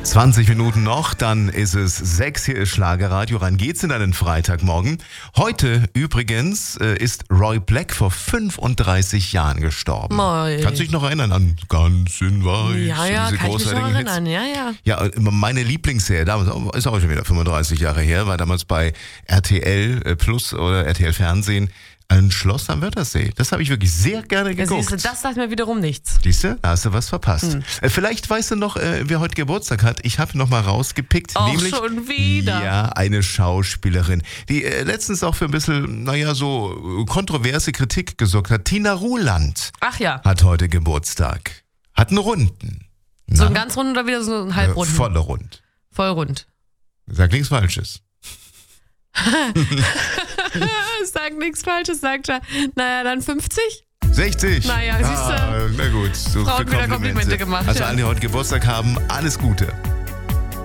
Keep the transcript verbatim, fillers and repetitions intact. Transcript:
zwanzig Minuten noch, dann ist es sechs. Hier ist Schlagerradio. Ran geht's in einen Freitagmorgen. Heute übrigens äh, ist Roy Black vor fünfunddreißig Jahren gestorben. Moi. Kannst du dich noch erinnern an Ganz in Weiß? Ja, ja, diese kann ich mich noch erinnern. Hits? Ja, ja. Ja, meine Lieblingsserie, damals ist auch schon wieder fünfunddreißig Jahre her, war damals bei R T L Plus oder R T L Fernsehen ein Schloss am Wörthersee. Das habe ich wirklich sehr gerne geguckt. Siehst du, das sagt mir wiederum nichts. Siehst du, da hast du was verpasst. Hm. Äh, Vielleicht weißt du noch, äh, wer heute Geburtstag hat. Ich habe noch mal rausgepickt. Auch nämlich, schon wieder. Ja, eine Schauspielerin, die äh, letztens auch für ein bisschen, naja, so äh, kontroverse Kritik gesorgt hat. Tina Ruland Ach ja. hat heute Geburtstag. Hat einen Runden. So Na? ein ganz rund oder wieder so ein Äh, halbrund? volle Rund. Voll rund. Sag nichts Falsches. Sag nichts Falsches, sagt er. Naja, dann fünfzig? sechzig. Naja, siehst du. Ah, na gut. So Frauen für wieder Komplimente gemacht, Also ja. alle, die heute Geburtstag haben, alles Gute.